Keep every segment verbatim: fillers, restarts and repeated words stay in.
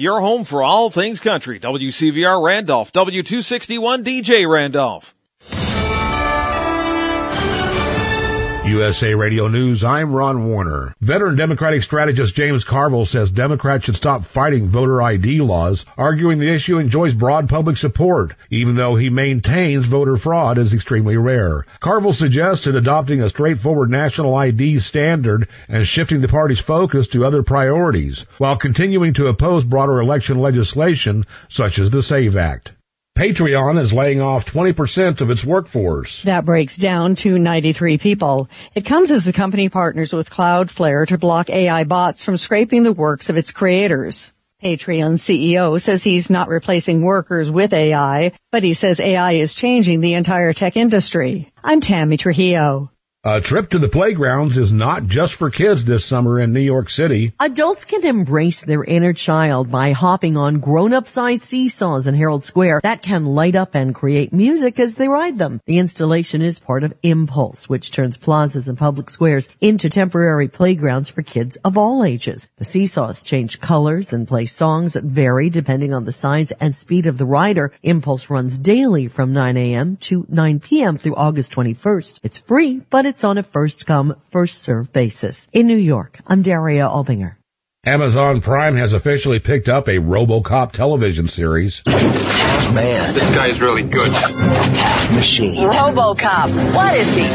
your home for all things country. W C V R Randolph, W two sixty-one D J Randolph. U S A Radio News, I'm Ron Warner. Veteran Democratic strategist James Carville says Democrats should stop fighting voter I D laws, arguing the issue enjoys broad public support, even though he maintains voter fraud is extremely rare. Carville suggested adopting a straightforward national I D standard and shifting the party's focus to other priorities, while continuing to oppose broader election legislation such as the SAVE Act. Patreon is laying off twenty percent of its workforce. That breaks down to ninety-three people. It comes as the company partners with Cloudflare to block A I bots from scraping the works of its creators. Patreon's C E O says he's not replacing workers with A I, but he says A I is changing the entire tech industry. I'm Tammy Trujillo. A trip to the playgrounds is not just for kids this summer in New York City. Adults can embrace their inner child by hopping on grown-up-sized seesaws in Herald Square that can light up and create music as they ride them. The installation is part of Impulse, which turns plazas and public squares into temporary playgrounds for kids of all ages. The seesaws change colors and play songs that vary depending on the size and speed of the rider. Impulse runs daily from nine a.m. to nine p.m. through August twenty-first. It's free, but it's It's on a first-come, first-served basis. In New York, I'm Daria Albinger. Amazon Prime has officially picked up a RoboCop television series. Man, this guy is really good. Machine. RoboCop. What is he?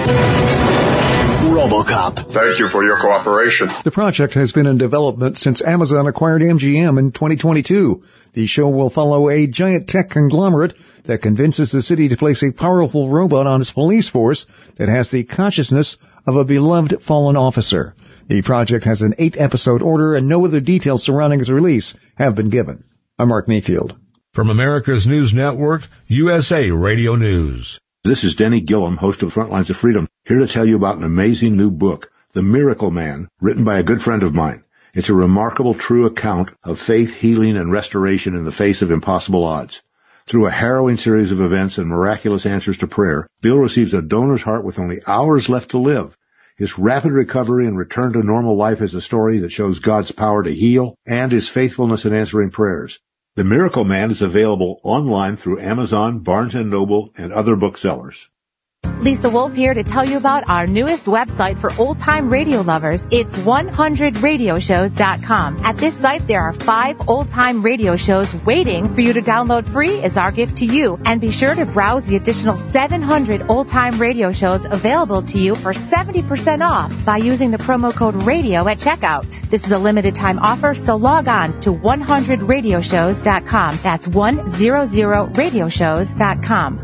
RoboCop. Thank you for your cooperation. The project has been in development since Amazon acquired M G M in twenty twenty-two. The show will follow a giant tech conglomerate that convinces the city to place a powerful robot on its police force that has the consciousness of a beloved fallen officer. The project has an eight-episode order, and no other details surrounding its release have been given. I'm Mark Mayfield. From America's News Network, U S A Radio News. This is Denny Gillum, host of Frontlines of Freedom, here to tell you about an amazing new book, The Miracle Man, written by a good friend of mine. It's a remarkable, true account of faith, healing, and restoration in the face of impossible odds. Through a harrowing series of events and miraculous answers to prayer, Bill receives a donor's heart with only hours left to live. His rapid recovery and return to normal life is a story that shows God's power to heal and his faithfulness in answering prayers. The Miracle Man is available online through Amazon, Barnes and Noble, and other booksellers. Lisa Wolf here to tell you about our newest website for old-time radio lovers. It's one hundred radio shows dot com. At this site, there are five old-time radio shows waiting for you to download free as our gift to you. And be sure to browse the additional seven hundred old-time radio shows available to you for seventy percent off by using the promo code RADIO at checkout. This is a limited-time offer, so log on to one hundred radio shows dot com. That's one hundred radio shows dot com.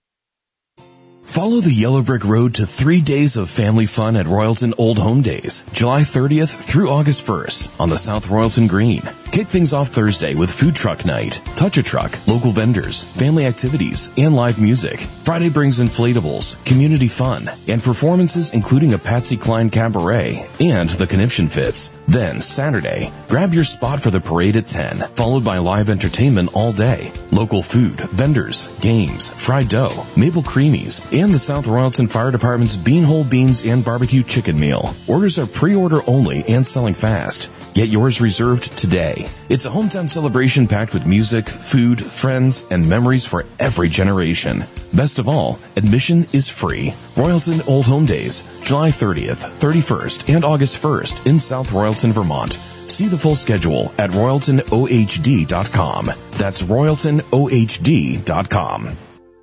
Follow the Yellow Brick Road to three days of family fun at Royalton Old Home Days, July thirtieth through August first on the South Royalton Green. Kick things off Thursday with Food Truck Night, Touch a Truck, local vendors, family activities, and live music. Friday brings inflatables, community fun, and performances including a Patsy Cline cabaret and the Conniption Fits. Then, Saturday, grab your spot for the parade at ten, followed by live entertainment all day. Local food, vendors, games, fried dough, maple creamies, and the South Royalton Fire Department's Beanhole Beans and Barbecue Chicken Meal. Orders are pre-order only and selling fast. Get yours reserved today. It's a hometown celebration packed with music, food, friends, and memories for every generation. Best of all, admission is free. Royalton Old Home Days, July thirtieth, thirty-first, and August first in South Royalton, Vermont. See the full schedule at royalton o h d dot com. That's royalton o h d dot com.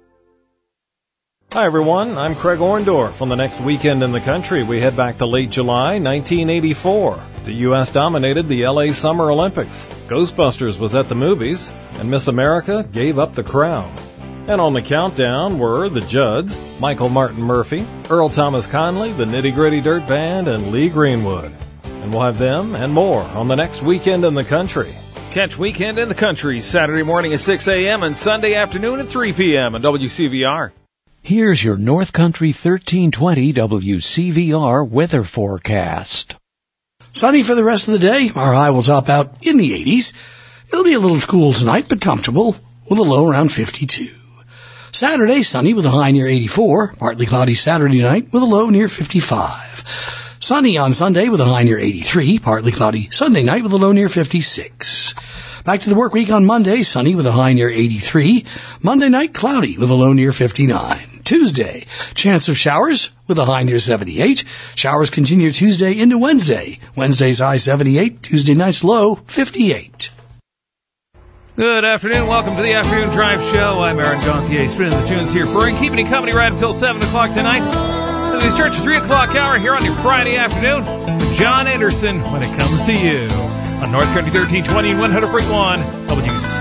Hi, everyone. I'm Craig Orndorff. On the next weekend in the country, we head back to late July nineteen eighty-four. The U S dominated the L A Summer Olympics. Ghostbusters was at the movies, and Miss America gave up the crown. And on the countdown were the Judds, Michael Martin Murphey, Earl Thomas Conley, the Nitty Gritty Dirt Band, and Lee Greenwood. And we'll have them and more on the next Weekend in the Country. Catch Weekend in the Country Saturday morning at six a.m. and Sunday afternoon at three p.m. on W C V R. Here's your North Country thirteen twenty W C V R weather forecast. Sunny for the rest of the day. Our high will top out in the eighties. It'll be a little cool tonight, but comfortable, with a low around fifty-two. Saturday, sunny with a high near eighty-four. Partly cloudy Saturday night with a low near fifty-five. Sunny on Sunday with a high near eighty-three. Partly cloudy Sunday night with a low near fifty-six. Back to the work week on Monday, sunny with a high near eighty-three. Monday night, cloudy with a low near fifty-nine. Tuesday, chance of showers with a high near seventy-eight. Showers continue Tuesday into Wednesday. Wednesday's high seventy-eight, Tuesday night's low fifty-eight. Good afternoon. Welcome to the Afternoon Drive Show. I'm Aaron Gauthier, spinning the tunes here for you, keeping you company right until seven o'clock tonight. As we start your three o'clock hour here on your Friday afternoon, John Anderson, When It Comes to You, on North Country thirteen twenty, one hundred point one W C.